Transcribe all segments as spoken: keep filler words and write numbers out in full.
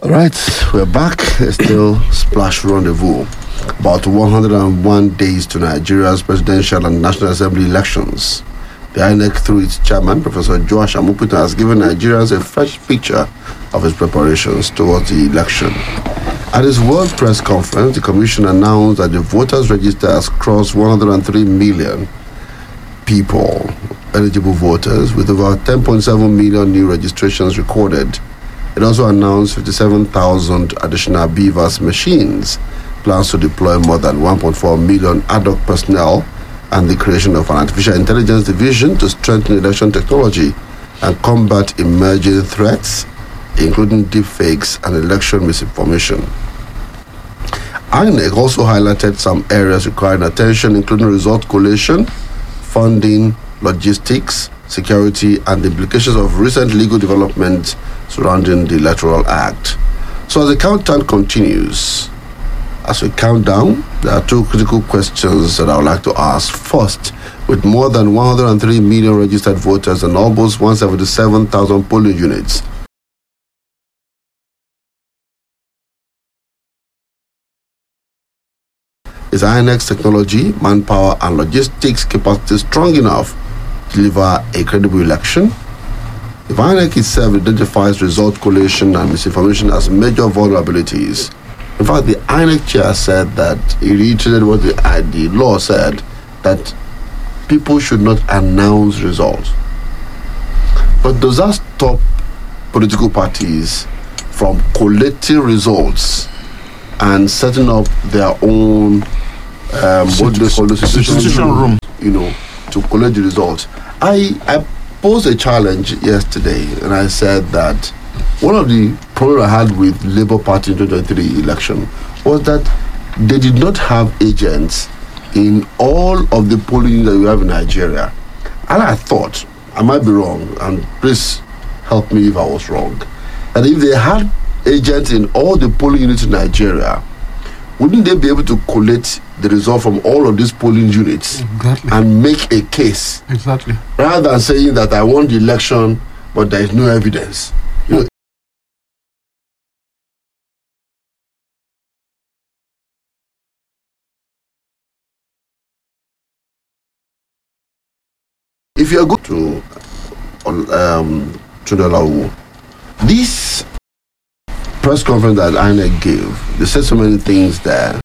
All right, we're back. It's still Splash Rendezvous. About one hundred one days to Nigeria's presidential and National Assembly elections. The I N E C, through its chairman, Professor Joash Amopitan, has given Nigerians a fresh picture of its preparations towards the election. At its World Press Conference, the Commission announced that the voters register has crossed one hundred three million people, eligible voters, with over ten point seven million new registrations recorded. It also announced fifty-seven thousand additional BVAS machines, plans to deploy more than one point four million ad hoc personnel, and the creation of an artificial intelligence division to strengthen election technology and combat emerging threats, including deepfakes and election misinformation. I N E C also highlighted some areas requiring attention, including result collation, funding, logistics, security, and the implications of recent legal developments surrounding the Electoral Act. So as the countdown continues, as we count down, there are two critical questions that I would like to ask. First, with more than one hundred three million registered voters and almost one hundred seventy-seven thousand polling units, is I N E C technology, manpower, and logistics capacity strong enough to deliver a credible election? If I N E C itself identifies result collation and misinformation as major vulnerabilities, in fact, the I N E C chair said that he reiterated what the, uh, the law said, that people should not announce results. But does that stop political parties from collating results and setting up their own um, what do they call this situation room, you know, to collect the results? I I posed a challenge yesterday, and I said that one of the problems I had with Labour Party in twenty twenty-three election was that they did not have agents in all of the polling units that we have in Nigeria. And I thought, I might be wrong, and please help me if I was wrong, that if they had agents in all the polling units in Nigeria, wouldn't they be able to collect the result from all of these polling units exactly. and make a case? Exactly. Rather than saying that I won the election, but there is no evidence. You know, if you are good to um, Tunde, this press conference that I N E C gave, they said so many things there.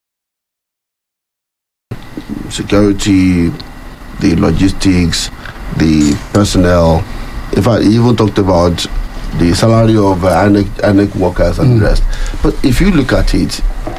Security, the logistics, the personnel. In fact, he even talked about the salary of uh, I N E C, I N E C workers and mm. the rest. But if you look at it,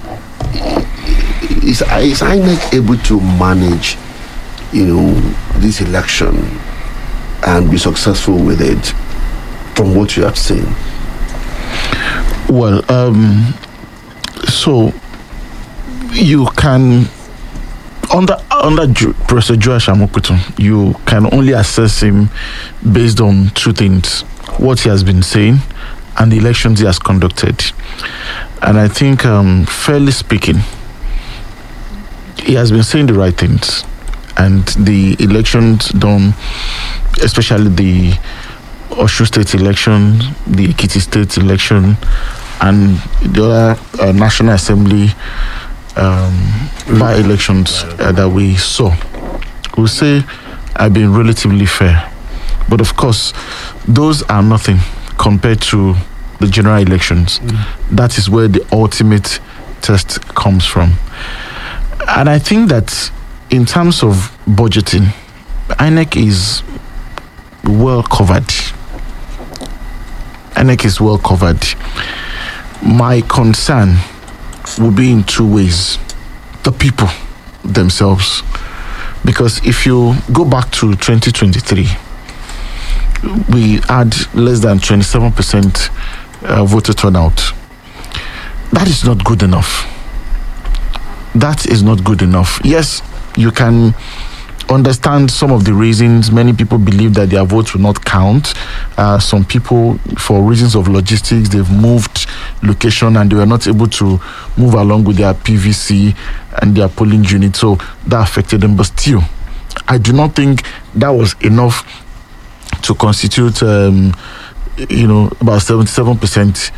is, is I N E C able to manage, you know, this election and be successful with it from what you have seen? Well, um, so you can, under under Professor Joash Amopitan, you can only assess him based on two things: what he has been saying and the elections he has conducted. And I think, um, fairly speaking, he has been saying the right things. And the elections done, especially the Osun State election, the Ekiti State election, and the other uh, National Assembly um, by-elections uh, that we saw, we'll say have been relatively fair. But of course, those are nothing compared to the general elections. Mm. That is where the ultimate test comes from. And I think that in terms of budgeting, I N E C is well covered. I N E C is well covered. My concern will be in two ways. The people themselves. Because if you go back to twenty twenty-three, we had less than twenty-seven percent uh, voter turnout. That is not good enough. That is not good enough. Yes, you can understand some of the reasons. Many people believe that their votes will not count. Uh, some people, for reasons of logistics, they've moved location and they were not able to move along with their P V C and their polling unit, so that affected them. But still, I do not think that was enough to constitute, um, you know, about seventy-seven percent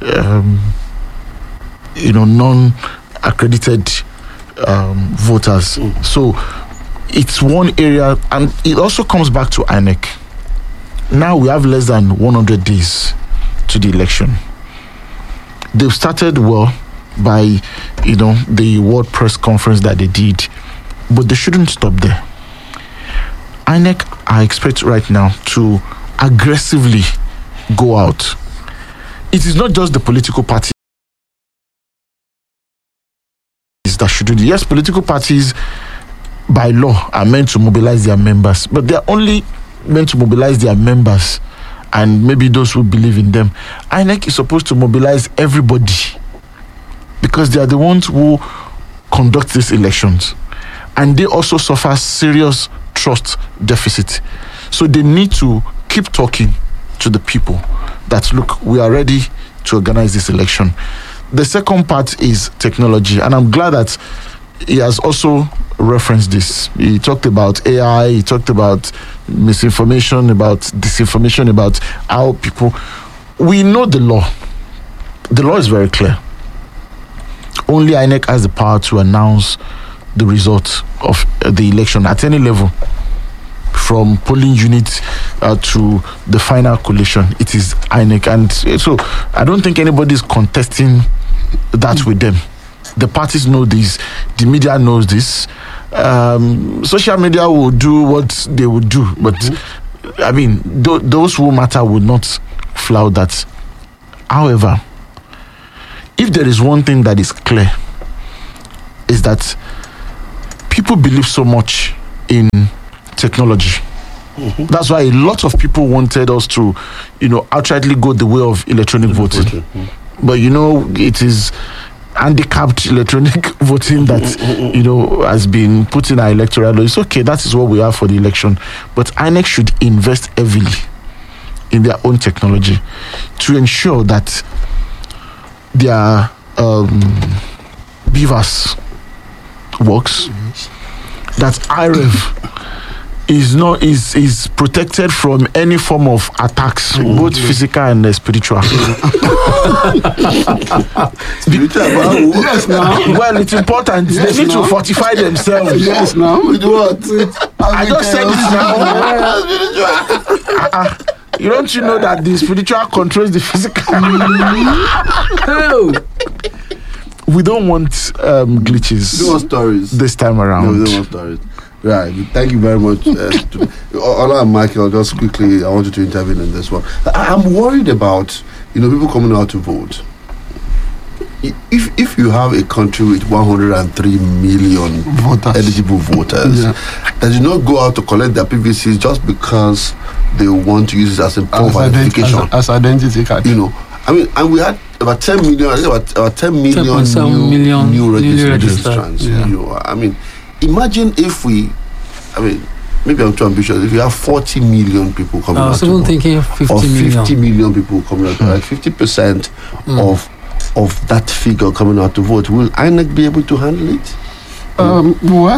um, you know, non-accredited um, voters. Mm. So it's one area, and it also comes back to I N E C. Now we have less than one hundred days to the election. They've started well by, you know, the World Press Conference that they did, but they shouldn't stop there. I N E C, I expect right now to aggressively go out. It is not just the political parties that should do it. Yes, political parties by law are meant to mobilize their members, but they are only meant to mobilize their members and maybe those who believe in them. I N E C is supposed to mobilize everybody because they are the ones who conduct these elections, and they also suffer serious trust deficit. So they need to keep talking to the people that, look, we are ready to organize this election. The second part is technology, and I'm glad that he has also referenced this. He talked about A I, he talked about misinformation, about disinformation, about how people... We know the law. The law is very clear. Only I N E C has the power to announce the result of the election at any level, from polling units uh, to the final collation. It is I N E C, and so I don't think anybody is contesting that with them. The parties know this, the media knows this. Um, social media will do what they would do, but mm-hmm. I mean, th- those who matter would not flout that. However, if there is one thing that is clear, is that people believe so much in technology. Mm-hmm. That's why a lot of people wanted us to, you know, outrightly go the way of electronic mm-hmm. voting. Mm-hmm. But you know, it is handicapped electronic voting that mm-hmm. you know has been put in our electoral law. It's okay, that is what we have for the election. But I N E C should invest heavily in their own technology to ensure that their um, BVAS works, mm-hmm. that I R E V is not is is protected from any form of attacks, mm-hmm. both physical and uh, spiritual. Spiritual, yes, now. Well, it's important. Yes, they need now. to fortify themselves. Yes, now. With what? I just said it now. uh, you don't you know that the spiritual controls the physical? We don't want um, glitches. We don't want stories this time around. No, we don't want stories. Right. Thank you very much. Uh, to, Ola and Michael, just quickly, I want you to intervene in this one. I, I'm worried about, you know, people coming out to vote. If if you have a country with one hundred three million voters. eligible voters, yeah. that do not go out to collect their P V Cs just because they want to use it as a form of identification, as, as identity card. You know, I mean, and we had about ten million, I think about, about ten million new, million new registered. registrants. Yeah. You know, I mean, imagine if we, I mean, maybe I'm too ambitious. If you have forty million people coming I out, was to even vote, thinking fifty or million. fifty million people coming out, like fifty percent mm. of of that figure coming out to vote, will I N E C be able to handle it? Um, well,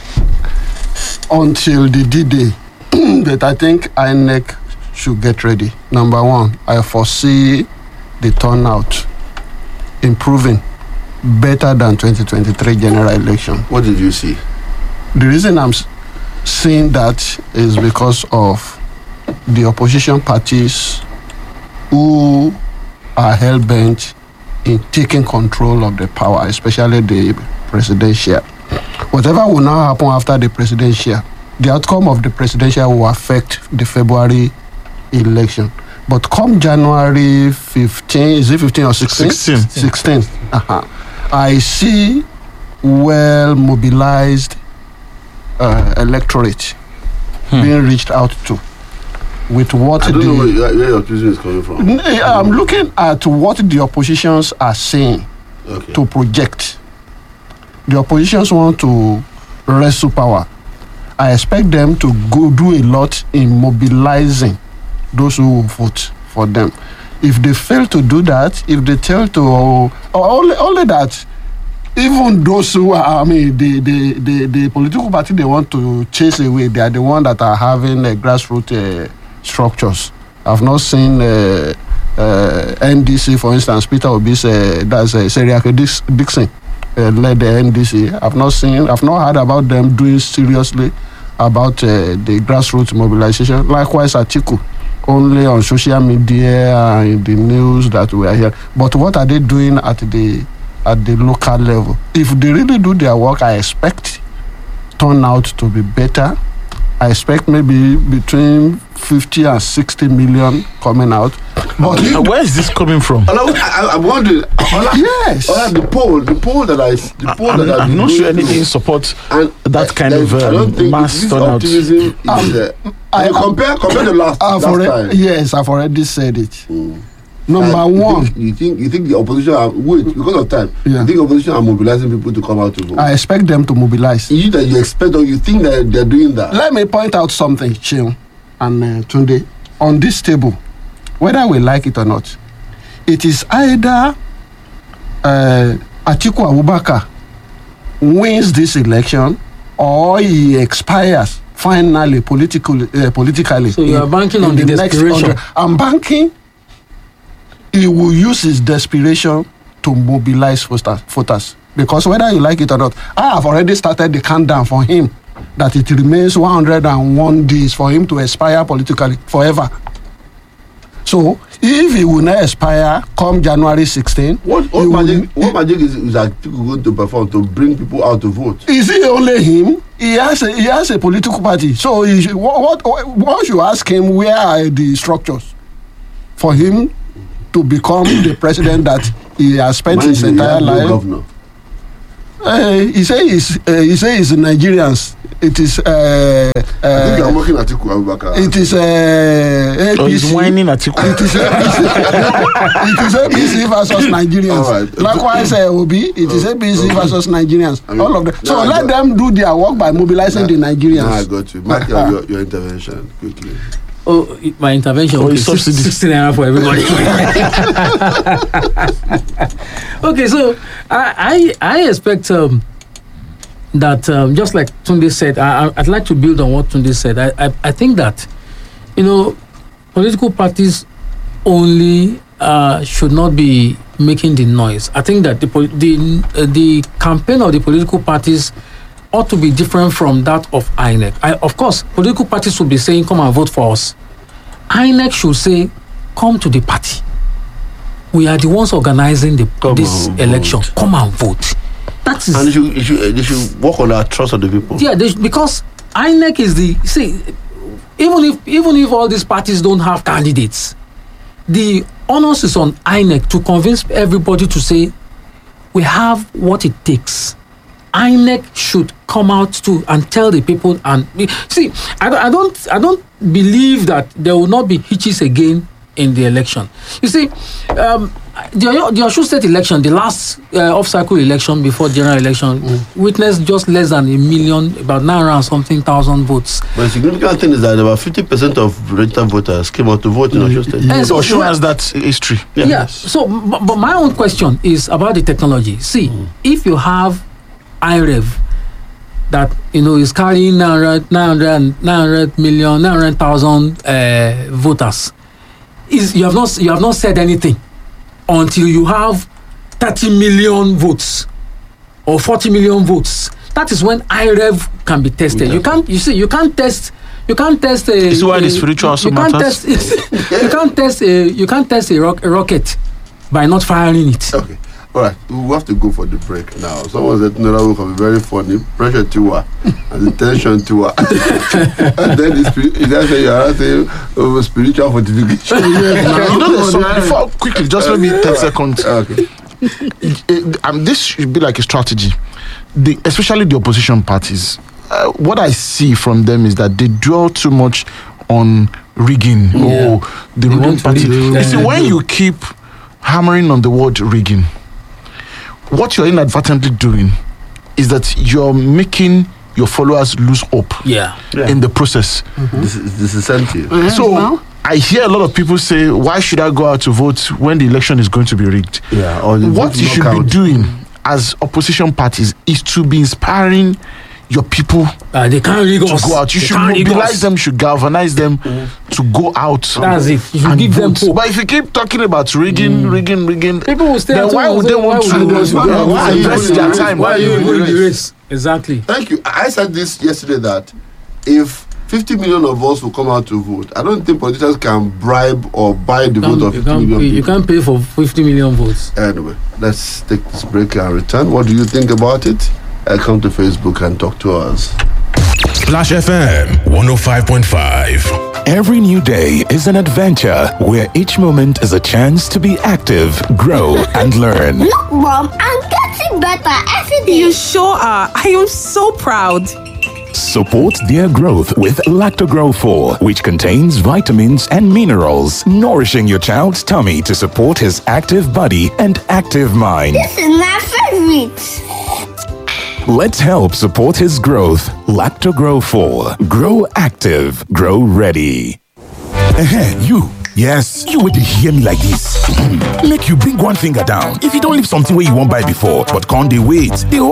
until the D-Day, but I think I N E C should get ready. Number one, I foresee the turnout improving better than twenty twenty-three general election. What did you see? The reason I'm saying that is because of the opposition parties who are hell-bent in taking control of the power, especially the presidential. Whatever will now happen after the presidential, the outcome of the presidential will affect the February election. But come January fifteenth, is it fifteen or sixteen? sixteen. sixteen. Uh-huh. I see well mobilized uh, electorate hmm. being reached out to. With what I don't the, know where, where your opposition is coming from. I'm looking at what the oppositions are saying okay. to project. The oppositions want to wrestle power. I expect them to go do a lot in mobilizing those who will vote for them. If they fail to do that, if they tell to or only, only that, even those who are, I mean, the, the, the, the political party they want to chase away, they are the ones that are having a grassroots uh, structures. I've not seen uh, uh, N D C, for instance, Peter Obi's, uh, that's uh, Seriake Dix- Dixon, uh, led the N D C. I've not seen, I've not heard about them doing seriously about uh, the grassroots mobilization. Likewise, Atiku, only on social media and in the news that we are here. But what are they doing at the at the local level? If they really do their work, I expect turnout to be better. I expect maybe between fifty and sixty million coming out. But Uh, where is this coming from? And I, I, I'm wondering, Ola, yes, Ola, the poll, the poll that I, the poll I'm, that I'm I've not been sure going anything through, supports and that uh, kind of I don't um, think mass this turnout. optimism is, uh, I- and you I- compare compare the last, I've last already, time. yes, I've already said it. Mm. Number And you one, think, you think you think the opposition are wait because of time. Yeah. You think opposition are mobilizing people to come out to vote? I expect them to mobilize. Is it that you expect or you think that they're doing that? Let me point out something, Chill and uh, Tunde. On this table, whether we like it or not, it is either uh, Atiku Abubakar wins this election or he expires finally politically. Uh, politically. So you are banking on the next desperation. hundred. I'm banking. He will use his desperation to mobilize voters, voters. Because whether you like it or not, I have already started the countdown for him that it remains one hundred one days for him to expire politically forever. So if he will not expire come January sixteenth, What what he will- magic what magic is, is that people going to perform to bring people out to vote? is it only him? He has a, he has a political party. So he should, what, what once you ask him where are the structures for him to become the president that he has spent Mind his you, he entire has no life. governor. Uh, he say he's uh, he say he's Nigerians. It is uh, I think uh, I'm working at Atiku Abubakar. it is uh, A Oh, P he's C. whining at you. It is A P C. It is A P C versus Nigerians. All right. Likewise, uh, Obi, it is A P C versus Nigerians. I mean, All of them. So now I let got- them do their work by mobilizing the Now I Nigerians. got you. Mark your, your, your intervention quickly. Oh, my intervention. Oh, Okay, it's six- subsidy. sixty naira for everybody. Okay, so I I, I expect um, that um, just like Tunde said, I, I- I'd like to build on what Tunde said. I, I I think that you know political parties only uh, should not be making the noise. I think that the pol- the uh, the campaign of the political parties ought to be different from that of I N E C. I, of course, political parties should be saying, "Come and vote for us." I N E C should say, "Come to the party. We are the ones organizing the, Come this and election. vote." Come and vote." That is And they should, they should, they should work on the trust of the people. yeah, they, because I N E C is the see, even if even if all these parties don't have candidates, the onus is on I N E C to convince everybody to say we have what it takes. I N E C should come out to and tell the people and see. I don't, I don't, I don't believe that there will not be hitches again in the election. You see, um, the Oyo- the Osun State election, the last uh, off-cycle election before general election, mm. witnessed just less than a million, about nine hundred and something thousand votes. But the significant thing is that about fifty percent of registered voters came out to vote in Osun State. And so- Osun has that history. Yeah. Yeah. So, but, but my own question is about the technology. See, mm. if you have I R E V that you know is carrying nine hundred, nine hundred, nine hundred million, nine hundred thousand uh, voters, is you have not you have not said anything until you have thirty million votes or forty million votes. That is when I R E V can be tested. You can't. You see, you can't test. You can't test a. This is why the a- spiritual you, also you can't matters. test. You can't test a. You can't test a, rock, a rocket by not firing it. Okay. All right. We have to go for the break now. Someone said, no, that will be very funny. Pressure to her and the tension to her. And then the spirit, is that say you're saying oh, spiritual fortification? You know, there's some, before, quickly, just let me ten seconds. Okay. Uh, um, this should be like a strategy. The, especially the opposition parties. Uh, what I see from them is that they dwell too much on rigging Yeah. or the They wrong don't party. really- You see, uh, when you keep hammering on the word rigging, what you're inadvertently doing is that you're making your followers lose hope Yeah. Yeah. in the process. This is this is incentive. So I hear a lot of people say, why should I go out to vote when the election is going to be rigged? Yeah. Or the What vote you not should count. be doing as opposition parties is to be inspiring your people Uh, they can't rig to us. go out. You They should can't rig mobilize us. them, you should galvanize them to go out. That's it. You should and give them vote. hope. But if you keep talking about rigging, rigging, rigging, People will stay then at why home would and they say, want why to would you want to go? Why are you invest doing their the time? race? Why are you doing doing the the race? race? Exactly. Thank you. I said this yesterday that if fifty million of us will come out to vote, I don't think politicians can bribe or buy the You vote can't, of you, fifty can't million pay, you people. can't pay for fifty million votes. Anyway, let's take this break and return. What do you think about it? Uh, come to Facebook and talk to us. Splash F M one oh five point five. Every new day is an adventure where each moment is a chance to be active, grow, and learn. Look, Mom, I'm getting better every day. You sure are. I am so proud. Support their growth with Lactogrow four, which contains vitamins and minerals, nourishing your child's tummy to support his active body and active mind. This is my favorite. Let's help support his growth. Lactogrow four. Grow active. Grow ready. Uh-huh, you. Yes, you would hear me like this. Make you bring one finger down. If you don't leave something where you won't buy before, but can't they wait? They